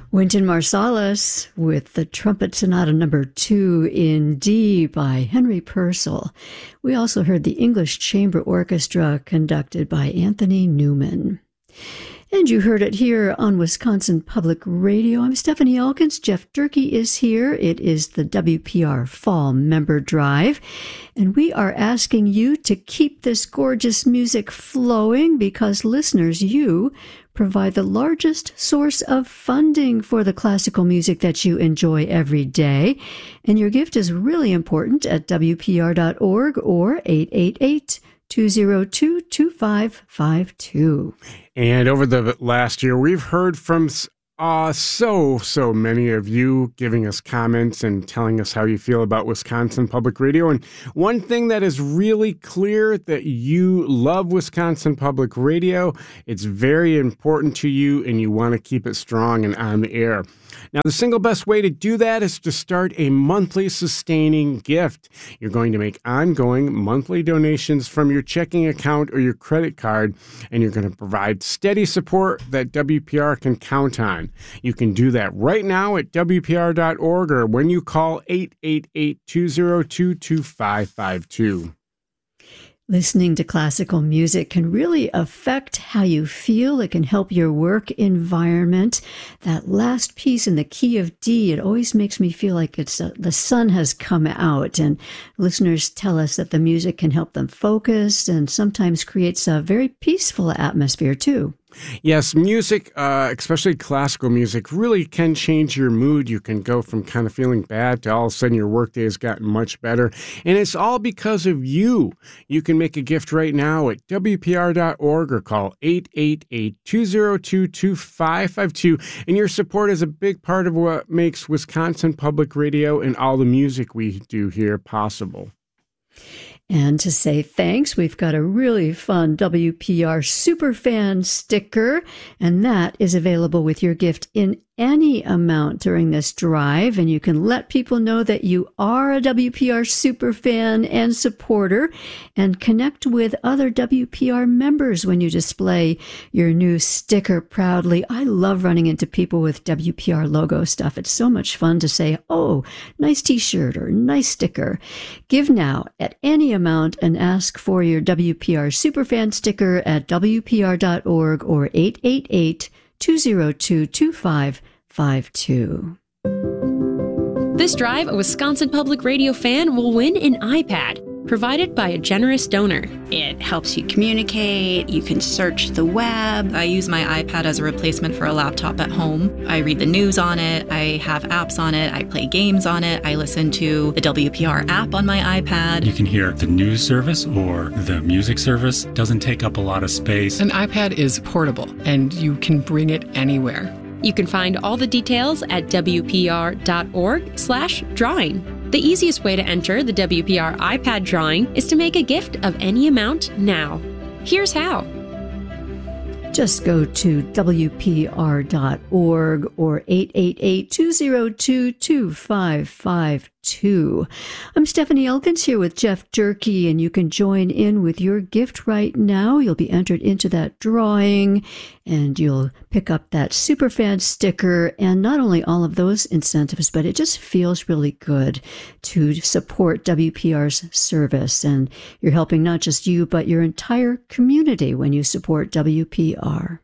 Wynton Marsalis with the Trumpet Sonata No. 2 in D by Henry Purcell. We also heard the English Chamber Orchestra conducted by Anthony Newman. And you heard it here on Wisconsin Public Radio. I'm Stephanie Elkins. Jeff Durkee is here. It is the WPR Fall Member Drive. And we are asking you to keep this gorgeous music flowing because listeners, you provide the largest source of funding for the classical music that you enjoy every day. And your gift is really important at WPR.org or 888-202-2552. And over the last year, we've heard from so many of you giving us comments and telling us how you feel about Wisconsin Public Radio. And one thing that is really clear that you love Wisconsin Public Radio. It's very important to you and you want to keep it strong and on the air. Now, the single best way to do that is to start a monthly sustaining gift. You're going to make ongoing monthly donations from your checking account or your credit card, and you're going to provide steady support that WPR can count on. You can do that right now at WPR.org or when you call 888-202-2552. Listening to classical music can really affect how you feel. It can help your work environment. That last piece in the key of D, it always makes me feel like the sun has come out. And listeners tell us that the music can help them focus and sometimes creates a very peaceful atmosphere too. Yes, music, especially classical music, really can change your mood. You can go from kind of feeling bad to all of a sudden your workday has gotten much better. And it's all because of you. You can make a gift right now at WPR.org or call 888-202-2552. And your support is a big part of what makes Wisconsin Public Radio and all the music we do here possible. And to say thanks, we've got a really fun WPR Superfan sticker, and that is available with your gift in any amount during this drive. And you can let people know that you are a WPR superfan and supporter and connect with other WPR members when you display your new sticker proudly. I love running into people with WPR logo stuff. It's so much fun to say, oh, nice t-shirt or nice sticker. Give now at any amount and ask for your WPR superfan sticker at WPR.org or 888-202-2552. This drive, a Wisconsin Public Radio fan will win an iPad provided by a generous donor. It helps you communicate, you can search the web. I use my iPad as a replacement for a laptop at home. I read the news on it, I have apps on it, I play games on it, I listen to the WPR app on my iPad. You can hear the news service or the music service. Doesn't take up a lot of space. An iPad is portable and you can bring it anywhere. You can find all the details at WPR.org/drawing. The easiest way to enter the WPR iPad drawing is to make a gift of any amount now. Here's how. Just go to WPR.org or 888-202-2552. I'm Stephanie Elkins here with Jeff Durkee, and you can join in with your gift right now. You'll be entered into that drawing, and you'll pick up that Superfan sticker, and not only all of those incentives, but it just feels really good to support WPR's service, and you're helping not just you, but your entire community when you support WPR.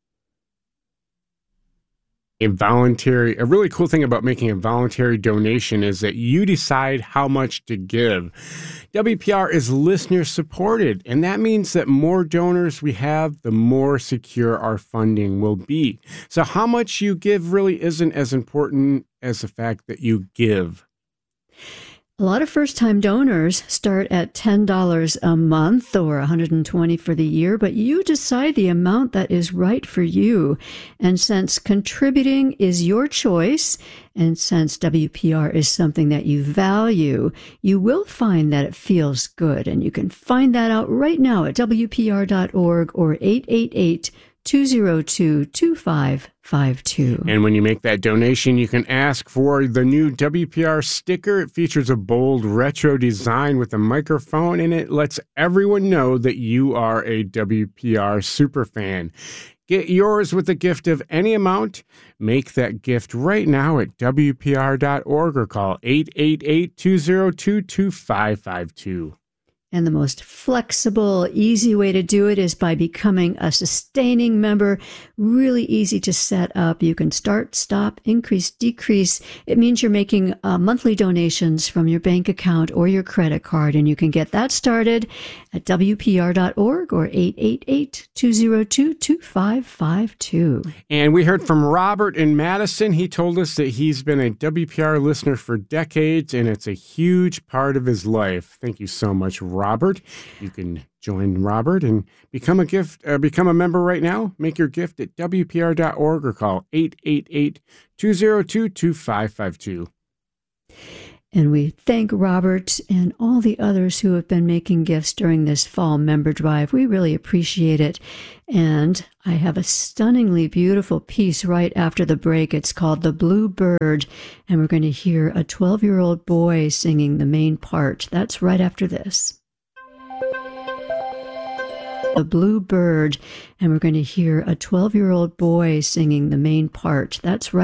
A really cool thing about making a voluntary donation is that you decide how much to give. WPR is listener supported, and that means that more donors we have, the more secure our funding will be. So how much you give really isn't as important as the fact that you give. A lot of first-time donors start at $10 a month or $120 for the year, but you decide the amount that is right for you. And since contributing is your choice, and since WPR is something that you value, you will find that it feels good. And you can find that out right now at WPR.org or 888-202-2552. And when you make that donation, you can ask for the new WPR sticker. It features a bold retro design with a microphone, and it lets everyone know that you are a WPR superfan. Get yours with a gift of any amount. Make that gift right now at WPR.org or call 888-202-2552. And the most flexible, easy way to do it is by becoming a sustaining member. Really easy to set up. You can start, stop, increase, decrease. It means you're making monthly donations from your bank account or your credit card, and you can get that started at WPR.org or 888-202-2552. And we heard from Robert in Madison. He told us that he's been a WPR listener for decades, and it's a huge part of his life. Thank you so much, Robert. You can join Robert and become a member right now. Make your gift at WPR.org or call 888-202-2552. And we thank Robert and all the others who have been making gifts during this fall member drive. We really appreciate it. And I have a stunningly beautiful piece right after the break. It's called The Blue Bird, and we're going to hear a 12-year-old boy singing the main part. That's right after this. The Blue Bird, and we're going to hear a 12-year-old boy singing the main part. That's right